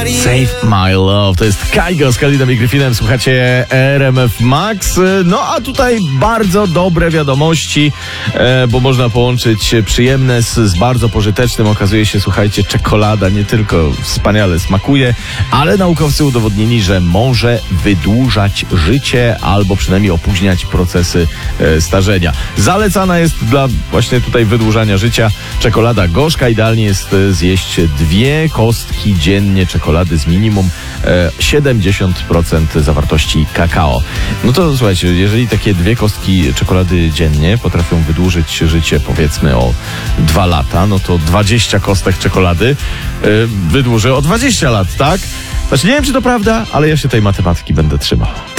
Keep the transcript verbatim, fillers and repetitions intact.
Save My Love. To jest Kaigo z Khalidem i Griffinem. Słuchacie R M F Max. No a tutaj bardzo dobre wiadomości, bo można połączyć przyjemne z, z bardzo pożytecznym. Okazuje się, słuchajcie, czekolada nie tylko wspaniale smakuje, ale naukowcy udowodnili, że może wydłużać życie albo przynajmniej opóźniać procesy starzenia. Zalecana jest dla właśnie tutaj wydłużania życia czekolada gorzka. Idealnie jest zjeść dwie kostki dziennie czekolady z minimum e, siedemdziesiąt procent zawartości kakao. No to słuchajcie, jeżeli takie dwie kostki czekolady dziennie potrafią wydłużyć życie powiedzmy o dwa lata, no to dwadzieścia kostek czekolady e, wydłuży o dwadzieścia lat, tak? Znaczy nie wiem, czy to prawda, ale ja się tej matematyki będę trzymał.